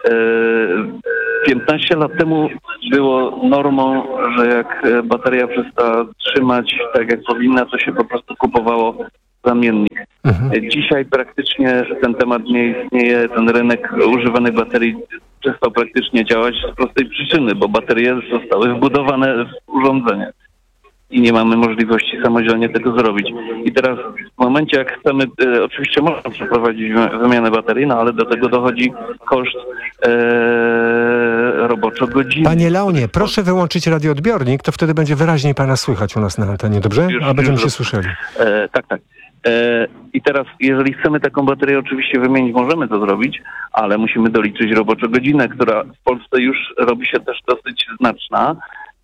15 lat temu było normą, że jak bateria przestała trzymać tak jak powinna, to się po prostu kupowało zamiennik. Dzisiaj praktycznie ten temat nie istnieje. Ten rynek używanych baterii przestał praktycznie działać z prostej przyczyny, bo baterie zostały wbudowane w urządzenie i nie mamy możliwości samodzielnie tego zrobić. I teraz w momencie, jak chcemy, oczywiście można przeprowadzić wymianę baterii, no ale do tego dochodzi koszt roboczo-godziny. Panie Leonie, proszę wyłączyć radioodbiornik, to wtedy będzie wyraźniej pana słychać u nas na antenie, dobrze? A będziemy się słyszeli. Tak. I teraz, jeżeli chcemy taką baterię oczywiście wymienić, możemy to zrobić, ale musimy doliczyć roboczą godzinę, która w Polsce już robi się też dosyć znaczna.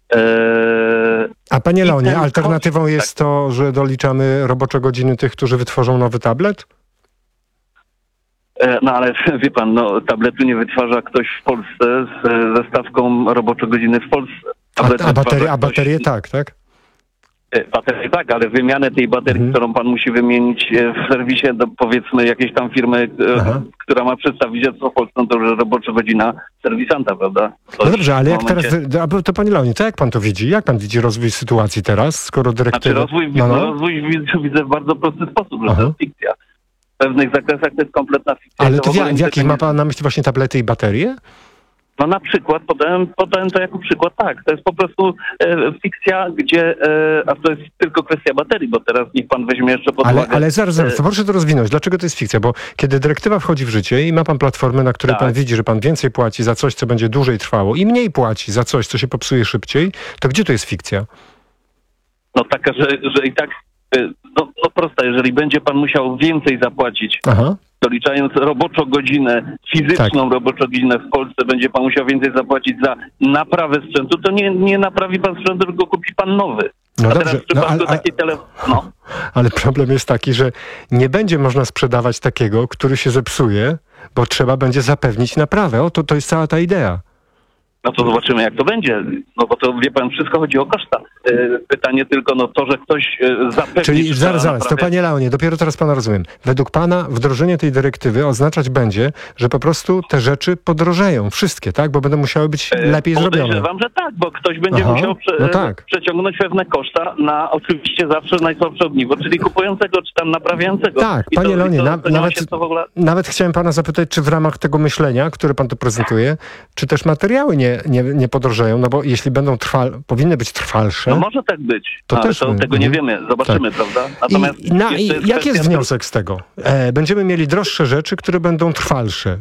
A panie Leonie, alternatywą jest to, że doliczamy robocze godziny tych, którzy wytworzą nowy tablet? No ale wie pan, tabletu nie wytwarza ktoś w Polsce ze stawką roboczej godziny w Polsce. A baterie tak? Baterie tak, ale wymianę tej baterii, którą pan musi wymienić w serwisie do powiedzmy jakiejś tam firmy, która ma przedstawicielstwo w Polsce, to już robocza godzina serwisanta, prawda? No dobrze, ale jak teraz, to panie Leonie, to jak pan to widzi? Jak pan widzi rozwój sytuacji teraz, skoro dyrektywa... Rozwój widzę w bardzo prosty sposób, że to jest fikcja. W pewnych zakresach to jest kompletna fikcja. Ale to w jakich ma pan na myśli właśnie tablety i baterie? No na przykład, podałem to jako przykład, tak. To jest po prostu fikcja, gdzie, a to jest tylko kwestia baterii, bo teraz niech pan weźmie jeszcze pod uwagę... Ale zaraz, to proszę to rozwinąć. Dlaczego to jest fikcja? Bo kiedy dyrektywa wchodzi w życie i ma pan platformę, na której pan widzi, że pan więcej płaci za coś, co będzie dłużej trwało i mniej płaci za coś, co się popsuje szybciej, to gdzie to jest fikcja? No taka, że i tak, prosta, jeżeli będzie pan musiał więcej zapłacić... Doliczając roboczą godzinę, fizyczną roboczą godzinę w Polsce, będzie pan musiał więcej zapłacić za naprawę sprzętu, to nie naprawi pan sprzętu, tylko kupi pan nowy. No a dobrze, teraz w przypadku takiej Ale problem jest taki, że nie będzie można sprzedawać takiego, który się zepsuje, bo trzeba będzie zapewnić naprawę. To jest cała ta idea. No to zobaczymy, jak to będzie. No bo to, wie pan, wszystko chodzi o koszta. Pytanie tylko, to, że ktoś zapewni... Czyli zaraz, to panie Leonie, dopiero teraz pana rozumiem. Według pana wdrożenie tej dyrektywy oznaczać będzie, że po prostu te rzeczy podrożeją. Wszystkie, tak? Bo będą musiały być lepiej zrobione. Podejrzewam, że tak, bo ktoś będzie musiał przeciągnąć pewne koszta na oczywiście zawsze najsłabsze ogniwo, czyli kupującego, czy tam naprawiającego. Tak, panie Leonie, nawet chciałem pana zapytać, czy w ramach tego myślenia, które pan tu prezentuje, czy też materiały nie podrożeją, no bo jeśli będą powinny być trwalsze... No może tak być, ale tego nie wiemy, zobaczymy, prawda? Natomiast jaki jest wniosek z tego? Będziemy mieli droższe rzeczy, które będą trwalsze.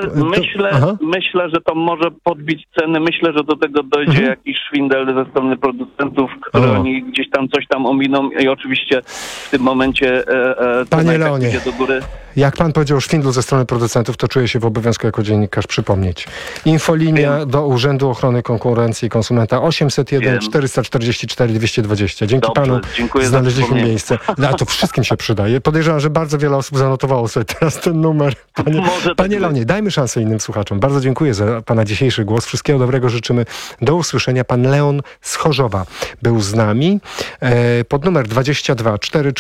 Myślę, że to może podbić ceny, myślę, że do tego dojdzie jakiś szwindel ze strony producentów, które oni gdzieś tam coś tam ominą i oczywiście w tym momencie Panie Leonie, idzie do góry. Jak pan powiedział o szwindlu ze strony producentów, to czuję się w obowiązku jako dziennikarz przypomnieć. Infolinia do Urzędu Ochrony Konkurencji i Konsumenta 801 444 220. Dzięki panu znaleźliśmy miejsce. A to wszystkim się przydaje. Podejrzewam, że bardzo wiele osób zanotowało sobie teraz ten numer. Panie Leonie, dajmy szansę innym słuchaczom. Bardzo dziękuję za pana dzisiejszy głos. Wszystkiego dobrego życzymy. Do usłyszenia. Pan Leon z Chorzowa był z nami. Pod numer 22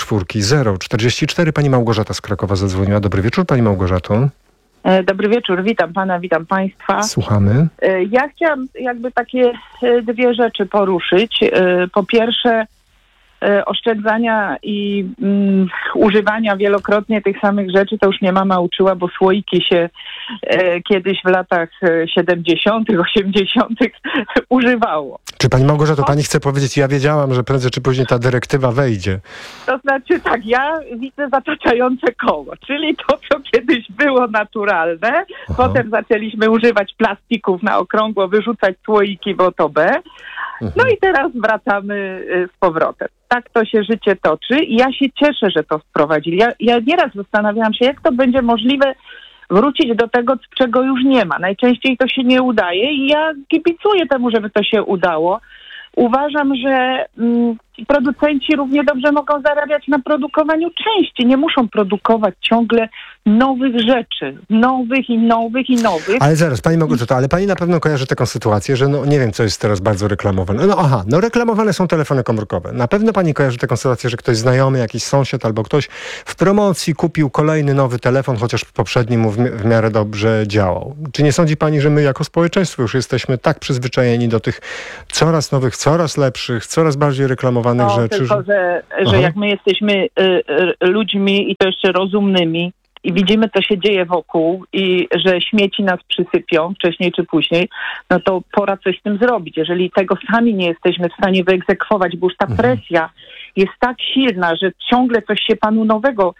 44 044 pani Małgorzata z Krakowa zadzwoniła. Dobry wieczór, pani Małgorzato. Dobry wieczór, witam pana, witam państwa. Słuchamy. Ja chciałam jakby takie dwie rzeczy poruszyć. Po pierwsze, oszczędzania i używania wielokrotnie tych samych rzeczy to już mnie mama uczyła, bo słoiki się kiedyś w latach 70., 80. używało. Czy pani Małgorzato, pani chce powiedzieć, ja wiedziałam, że prędzej czy później ta dyrektywa wejdzie. To znaczy tak, ja widzę zataczające koło, czyli to, co kiedyś było naturalne, potem zaczęliśmy używać plastików na okrągło, wyrzucać słoiki w OTB, no i teraz wracamy z powrotem. Tak to się życie toczy i ja się cieszę, że to wprowadzili. Ja nieraz zastanawiałam się, jak to będzie możliwe wrócić do tego, czego już nie ma. Najczęściej to się nie udaje i ja kibicuję temu, żeby to się udało. Uważam, że producenci równie dobrze mogą zarabiać na produkowaniu części. Nie muszą produkować ciągle nowych rzeczy. Nowych. Ale zaraz, pani Małgorzato, ale pani na pewno kojarzy taką sytuację, że no nie wiem, co jest teraz bardzo reklamowane. Reklamowane są telefony komórkowe. Na pewno pani kojarzy taką sytuację, że ktoś znajomy, jakiś sąsiad albo ktoś w promocji kupił kolejny nowy telefon, chociaż poprzedni mu w miarę dobrze działał. Czy nie sądzi pani, że my jako społeczeństwo już jesteśmy tak przyzwyczajeni do tych coraz nowych, coraz lepszych, coraz bardziej reklamowanych rzeczy? Tylko, że jak my jesteśmy ludźmi i to jeszcze rozumnymi i widzimy, co się dzieje wokół i że śmieci nas przysypią wcześniej czy później, no to pora coś z tym zrobić. Jeżeli tego sami nie jesteśmy w stanie wyegzekwować, bo już ta presja jest tak silna, że ciągle coś się panu nowego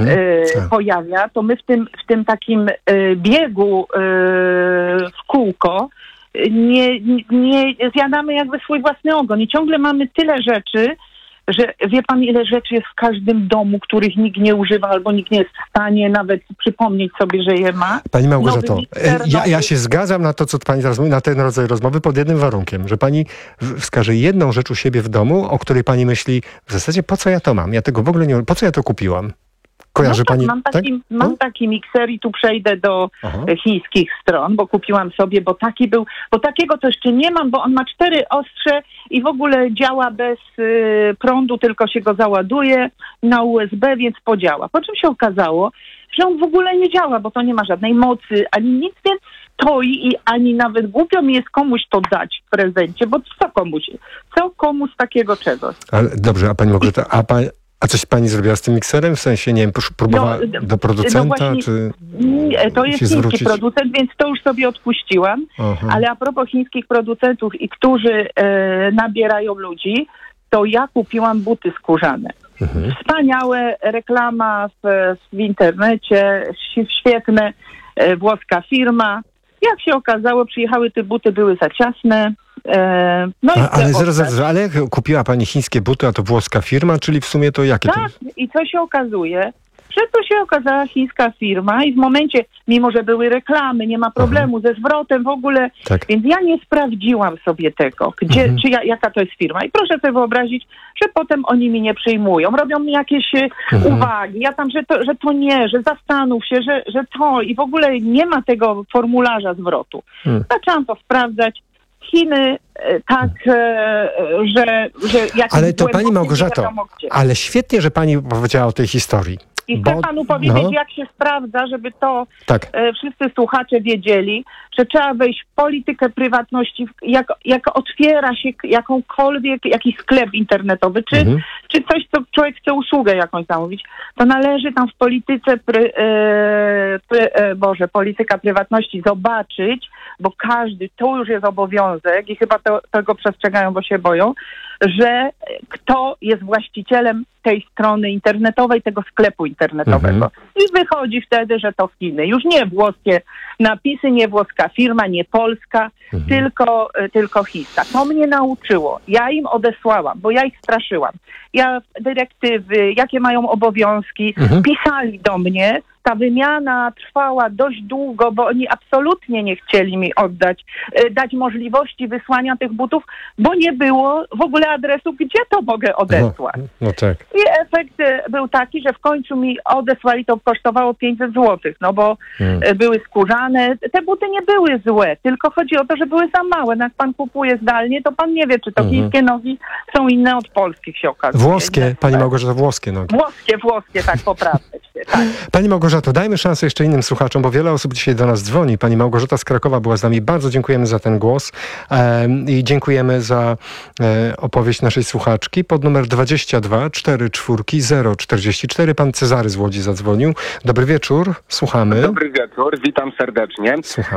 pojawia, to my w tym takim biegu w kółko nie zjadamy jakby swój własny ogon i ciągle mamy tyle rzeczy, że wie pan, ile rzeczy jest w każdym domu, których nikt nie używa albo nikt nie jest w stanie nawet przypomnieć sobie, że je ma. Pani Małgorzato, ja się zgadzam na to, co pani teraz mówi, na ten rodzaj rozmowy pod jednym warunkiem, że pani wskaże jedną rzecz u siebie w domu, o której pani myśli, w zasadzie po co ja to mam? Ja tego w ogóle nie... Po co ja to kupiłam? Kojarzy pani? Mam taki mikser i tu przejdę do chińskich stron, bo kupiłam sobie, bo takiego to jeszcze nie mam, bo on ma 4 ostrze i w ogóle działa bez prądu, tylko się go załaduje na USB, więc podziała. Po czym się okazało, że on w ogóle nie działa, bo to nie ma żadnej mocy, ani nic, więc stoi i ani nawet głupio mi jest komuś to dać w prezencie, bo co komu z takiego czegoś. Ale dobrze, a pani Małgorzata, a coś pani zrobiła z tym mikserem? W sensie, nie wiem, próbowała do producenta, czy to jest chiński producent, więc to już sobie odpuściłam. Ale a propos chińskich producentów i którzy nabierają ludzi, to ja kupiłam buty skórzane. Wspaniałe, reklama w internecie, świetne, włoska firma. Jak się okazało, przyjechały te buty, były za ciasne. Ale jak kupiła pani chińskie buty, a to włoska firma, czyli w sumie to jakie to jest? I co się okazuje? Że to się okazała chińska firma i w momencie, mimo że były reklamy, nie ma problemu ze zwrotem w ogóle, więc ja nie sprawdziłam sobie tego, jaka to jest firma. I proszę sobie wyobrazić, że potem oni mi nie przyjmują, robią mi jakieś uwagi, ja tam, że to nie, że zastanów się, że to i w ogóle nie ma tego formularza zwrotu. Zaczęłam to sprawdzać. Chiny że ale to pani Małgorzato, ale świetnie, że pani powiedziała o tej historii. I chcę panu powiedzieć, jak się sprawdza, żeby to wszyscy słuchacze wiedzieli, że trzeba wejść w politykę prywatności, jak otwiera się jakiś sklep internetowy, czy coś, co człowiek chce usługę jakąś zamówić, to należy tam w polityce polityka prywatności zobaczyć, bo to już jest obowiązek i chyba tego przestrzegają, bo się boją, że kto jest właścicielem tej strony internetowej, tego sklepu internetowego. I wychodzi wtedy, że to Chiny. Już nie włoskie napisy, nie włoska firma, nie polska, tylko chińska. To mnie nauczyło. Ja im odesłałam, bo ja ich straszyłam. Dyrektywy, jakie mają obowiązki, pisali do mnie, ta wymiana trwała dość długo, bo oni absolutnie nie chcieli mi dać możliwości wysłania tych butów, bo nie było w ogóle adresu, gdzie to mogę odesłać. No tak. I efekt był taki, że w końcu mi odesłali, to kosztowało 500 zł, no bo były skórzane. Te buty nie były złe, tylko chodzi o to, że były za małe. No jak pan kupuje zdalnie, to pan nie wie, czy to chińskie nogi są inne od polskich, się okazuje. Włoskie, pani Małgorzato, włoskie nogi. Włoskie, tak, poprawę się, tak. Pani Małgorzato, dajmy szansę jeszcze innym słuchaczom, bo wiele osób dzisiaj do nas dzwoni. Pani Małgorzata z Krakowa była z nami. Bardzo dziękujemy za ten głos i dziękujemy za opowieść naszej słuchaczki. Pod numer 22 44 044 pan Cezary z Łodzi zadzwonił. Dobry wieczór, słuchamy. Dobry wieczór, witam serdecznie. Słuchamy.